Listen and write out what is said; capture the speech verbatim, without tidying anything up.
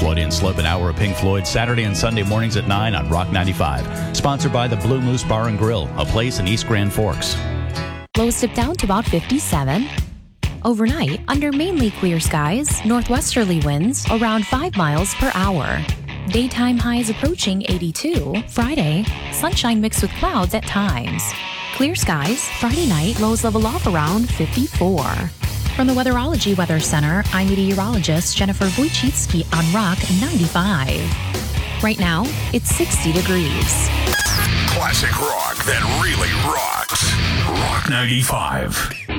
Floridian Slope, an hour of Pink Floyd, Saturday and Sunday mornings at nine on Rock ninety-five. Sponsored by the Blue Moose Bar and Grill, a place in East Grand Forks. Lows dip down to about fifty-seven. Overnight, under mainly clear skies, northwesterly winds around five miles per hour. Daytime highs approaching eighty-two. Friday, sunshine mixed with clouds at times. Clear skies, Friday night, lows level off around fifty-four. From the Weatherology Weather Center, I'm meteorologist Jennifer Wojcicki on Rock ninety-five. Right now, it's sixty degrees. Classic rock that really rocks. Rock ninety-five.